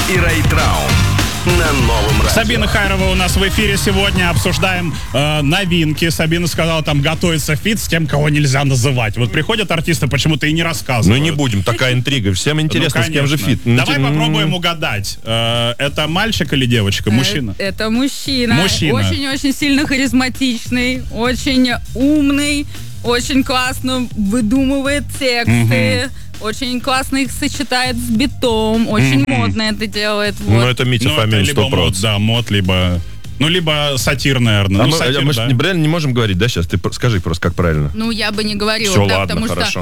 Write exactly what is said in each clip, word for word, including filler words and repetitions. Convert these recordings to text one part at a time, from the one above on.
и Рэй Траун на новом радио. Сабина Хайрова у нас в эфире сегодня. Обсуждаем э, новинки. Сабина сказала, там готовится фит с тем, кого нельзя называть. Вот приходят артисты, почему-то и не рассказывают. Ну не будем, такая интрига. Всем интересно, ну, с кем же фит. Давай попробуем угадать. Э, это мальчик или девочка? Мужчина? Это, это мужчина. Мужчина. Очень-очень сильно харизматичный, очень умный, очень классно выдумывает тексты. Угу. Очень классно их сочетает с битом. Очень mm-hmm. модно это делает. Вот. Ну, это Митя Фомин, сто процентов. Мод, да, мод, либо... Ну, либо сатир, наверное. А ну, мы, сатир, мы да. же реально не можем говорить, да, сейчас? Ты скажи просто, как правильно. Ну, я бы не говорила. Все, да, ладно, потому хорошо. Что...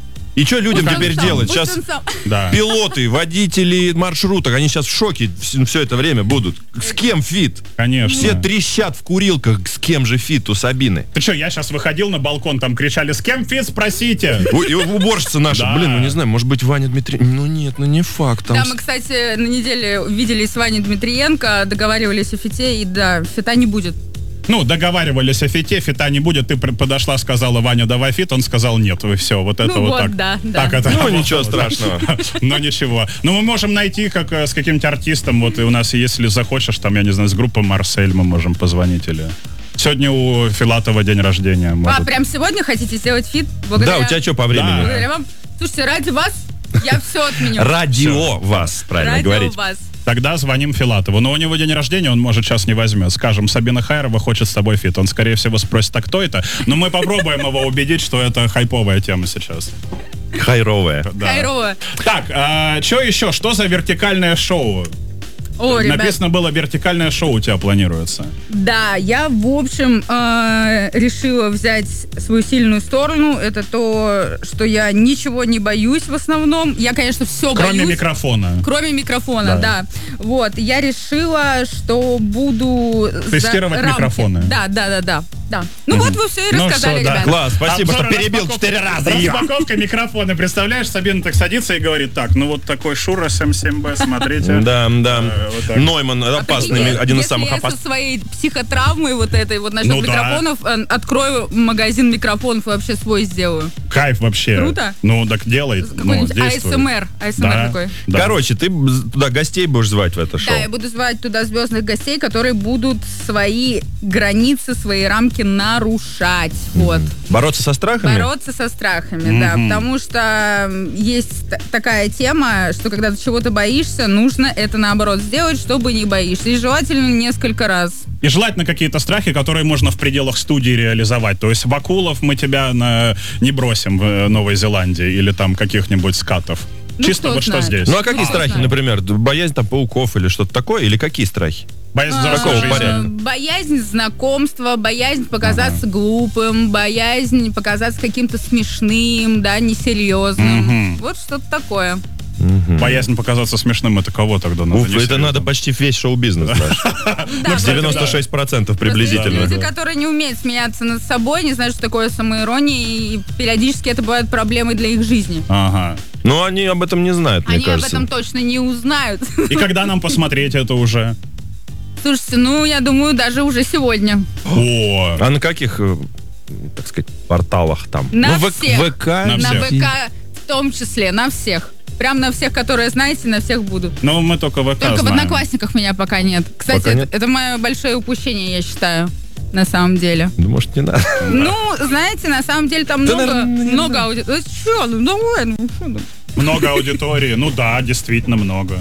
И что людям Пусть теперь сам, делать? Сейчас да. пилоты, водители маршруток, они сейчас в шоке все это время будут. С кем фит? Конечно. Все трещат в курилках, с кем же фит у Сабины. Ты что, я сейчас выходил на балкон, там кричали, с кем фит, спросите. И уборщица наша, Да. блин, ну не знаю, может быть, Ваня Дмитриенко. Ну нет, ну не факт. Там... Да, мы, кстати, на неделе виделись с Ваней Дмитриенко, договаривались о фите, и да, фита не будет. Ну, договаривались о фите, фита не будет. Ты подошла, сказала, Ваня, давай фит, он сказал нет, и все. Вот это Ну вот, вот, так. да, да. Так это Ну, работало, ничего да. страшного. Ну, ничего. Ну, мы можем найти как с каким-нибудь артистом. Вот и у нас, если захочешь, там, я не знаю, с группы Марсель мы можем позвонить или... Сегодня у Филатова день рождения. Может. А, прям сегодня хотите сделать фит? Благодаря... Да, у тебя что по времени? Да. Благодаря вам. Слушайте, ради вас я все отменю. Радио вас, правильно Радио говорить. вас. Тогда звоним Филатову. Но у него день рождения, он, может, сейчас не возьмет. Скажем, Сабина Хайрова хочет с тобой фит. Он, скорее всего, спросит, а кто это? Но мы попробуем его убедить, что это хайповая тема сейчас. Хайровая. Да. Хайрова. Так, а, что еще? Что за вертикальное шоу? О, ребят. Написано было, вертикальное шоу у тебя планируется. Да, я, в общем, э, решила взять свою сильную сторону. Это то, что я ничего не боюсь в основном. Я, конечно, все боюсь. Кроме микрофона. Кроме микрофона, да. да. Вот, я решила, что буду... Тестировать за рамки. микрофоны. Да, да, да, да. да. Ну mm-hmm. вот вы все и ну рассказали, все, да. ребята. Класс, спасибо, Обзор, что перебил распаковка- четыре раза. Распаковка микрофона. Представляешь, Сабина так садится и говорит, так, ну вот такой Шура эс эм семь бэ, смотрите. Да, да. Э, вот так. Нойман опасный, Прикиньте, один из если самых я опасных. со своей психотравмой вот этой вот насчет Ну да. микрофонов э, открою магазин микрофонов и вообще свой сделаю. Кайф вообще. Круто. Ну, так делай. Ну, Какой-нибудь действуй. а эс эм эр. а эс эм эр Да, такой. да. Короче, ты туда гостей будешь звать в это шоу. Да, я буду звать туда звездных гостей, которые будут свои границы, свои рамки нарушать. Вот. Бороться со страхами? Бороться со страхами, да. Мгм. Потому что есть т- такая тема, что когда ты чего-то боишься, нужно это наоборот сделать, чтобы не боишься. И желательно несколько раз. И желательно какие-то страхи, которые можно в пределах студии реализовать. То есть Вакулов мы тебя на... не бросим в э, Новой Зеландии или там каких-нибудь скатов. Ну, Чисто кто вот что знает. здесь. Ну а какие А, страхи, знаю. например? Боязнь там пауков или что-то такое? Или какие страхи? Боязнь А, взрослой Какого жизни. порядка? Боязнь знакомства, боязнь показаться глупым, боязнь показаться каким-то смешным, да, несерьезным. Мгм. Вот что-то такое. Боязнь показаться смешным, это кого тогда надо? Уф, не это серьезно? надо почти весь шоу-бизнес, знаешь. Да, девяносто шесть процентов просто приблизительно. Люди, которые не умеют смеяться над собой, не знают, что такое самоирония, и периодически это бывает проблемой для их жизни. Ага. Но они об этом не знают, мне Они об кажется. этом точно не узнают. И когда нам посмотреть это уже? Слушайте, ну, я думаю, даже уже сегодня. О, А на каких, э, так сказать, порталах там? На ну, всех. ВК. На На всех. ВК в том числе, на всех. Прям на всех, которые знаете, на всех будут. ну мы только ВК Только в знаем. Одноклассниках меня пока нет. Кстати, Пока это, нет? это мое большое упущение, я считаю, на самом деле. Да, может, не надо. Ну, знаете, на самом деле там Да, много, наверное, не много аудитории. Че, ну давай, ну что там? Много аудитории. Ну да, действительно много.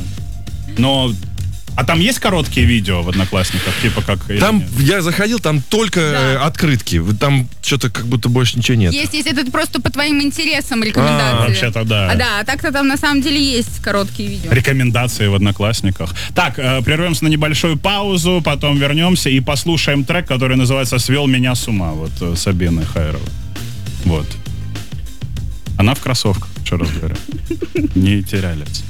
Но... А там есть короткие видео в Одноклассниках? Типа как... или Там, нет? я заходил, там только э, Да. открытки. Там что-то как будто больше ничего нет. Есть, есть, это просто по твоим интересам рекомендации. А, вообще-то да. А, да, а так-то там на самом деле есть короткие видео. Рекомендации в Одноклассниках. Так, э, прервемся на небольшую паузу, потом вернемся и послушаем трек, который называется «Свел меня с ума». Вот э, Сабины Хайровой. Вот. Она в кроссовках, еще раз говорю. Не терялись.